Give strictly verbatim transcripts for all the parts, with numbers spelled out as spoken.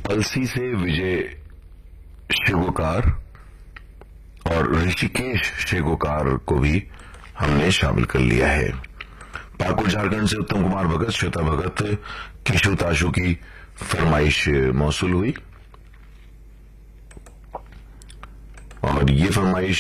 पलसी से विजय शेगोकार और ऋषिकेश शेगोकार को भी हमने शामिल कर लिया है। पाकुड़ झारखंड से उत्तम कुमार भगत, श्वेता भगत, केशव ताशु की फरमाइश मौसूल हुई और ये फरमाइश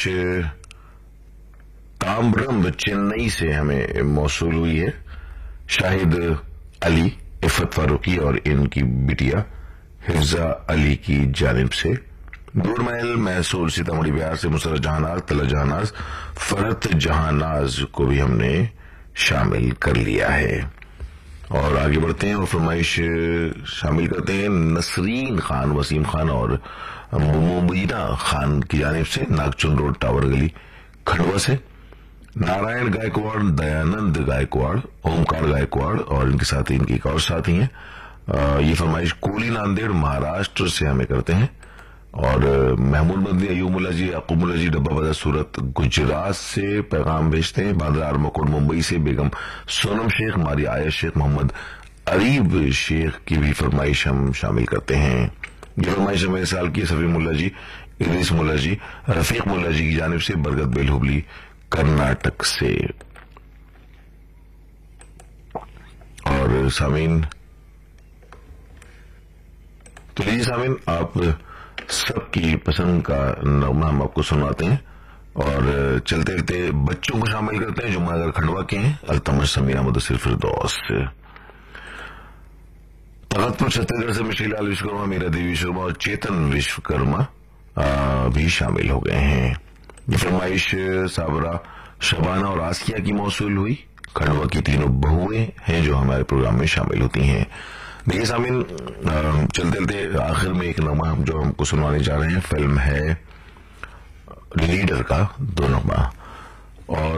ताम्रम चेन्नई से हमें मौसूल हुई है। शाहिद अली, इफ़त फारूकी और इनकी बिटिया हिफ्जा अली की जानिब से। नूरमहल महसूल सीतामढ़ी बिहार से मुसरत जहानाज, तला जहानाज, फरत जहानाज को भी हमने शामिल कर लिया है। और आगे बढ़ते हैं और फरमाइश शामिल करते हैं नसरीन खान, वसीम खान और मुबीना खान की जानिब से, नागचुन रोड, टावर गली, खंडवा से। नारायण गायकवाड़, दयानंद गायकवाड़, ओमकार गायकवाड़ और इनके साथी, इनकी एक और साथी हैं। ये फरमाइश कोली नांदेड़ महाराष्ट्र से हमें करते हैं। और महमूद मदनी, अयूब मुल्ला जी, याकूब मुल्ला जी, डब्बा बाजार सूरत गुजरात से पैगाम भेजते हैं। बांद्रा आरमकोट मुंबई से बेगम सोनम शेख, मारी आया शेख, मोहम्मद अरीब शेख की भी फरमाइश हम शामिल करते हैं। ये फरमाइश हमें साल की सफी मुल्ला जी, इदरीस मुल्ला जी, रफीक मुल्ला जी की जानिब से, बरगद बेल हुबली कर्नाटक से। और सामीन, तो लीजिए सामीन, आप सबकी पसंद का नगमा हम आपको सुनाते हैं और चलते चलते बच्चों को शामिल करते हैं। जुम्मानगर खंडवा के हैं, अल्तमश, समीरा, मुदस्सिर, फिरदौस। तगतपुर छत्तीसगढ़ से मिशीलाल विश्वकर्मा, मीरा देवी विश्वकर्मा और चेतन विश्वकर्मा भी शामिल हो गए हैं। ये फरमाइश साबरा, शबाना और आसिया की मौसूल हुई। खंडवा की तीनों बहुएं हैं जो हमारे प्रोग्राम में शामिल होती हैं। देखिए सामीन, चलते चलते आखिर में एक नगमा जो हमको सुनवाने जा रहे हैं, फिल्म है लीडर का दो नगमा। और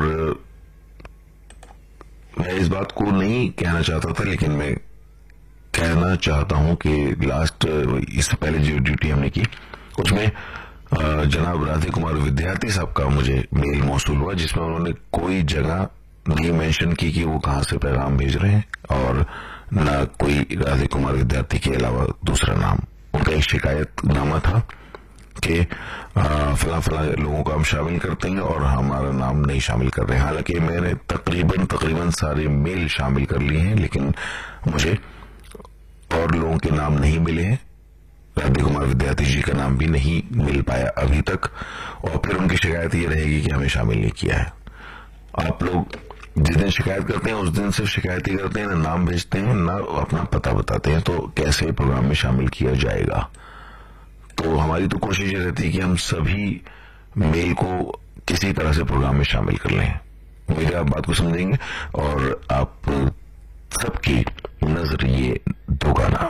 मैं इस बात को नहीं कहना चाहता था, लेकिन मैं कहना चाहता हूं कि लास्ट, इससे पहले जो ड्यूटी हमने की उसमें जनाब राधे कुमार विद्यार्थी साहब का मुझे मेल मौसूल हुआ, जिसमें उन्होंने कोई जगह नहीं मेंशन की कि वो कहां से पैगाम भेज रहे हैं और न कोई राधे कुमार विद्यार्थी के अलावा दूसरा नाम। उनका एक शिकायतनामा था कि फला फला लोगों को हम शामिल करते हैं और हमारा नाम नहीं शामिल कर रहे हैं। हालांकि मैंने तकरीबन तकरीबन सारे मेल शामिल कर लिए हैं, लेकिन मुझे और लोगों के नाम नहीं मिले हैं। राधे कुमार विद्यार्थी जी का नाम भी नहीं मिल पाया अभी तक। और फिर उनकी शिकायत ये रहेगी कि हमें शामिल नहीं किया है। आप लोग जिस दिन शिकायत करते हैं उस दिन सिर्फ शिकायत ही करते हैं, ना नाम भेजते हैं, ना अपना पता बताते हैं, तो कैसे प्रोग्राम में शामिल किया जाएगा। तो हमारी तो कोशिश ये रहती है कि हम सभी मेल को किसी तरह से प्रोग्राम में शामिल कर लें। मेरी आप बात को समझेंगे और आप सबकी नजर ये दो गाना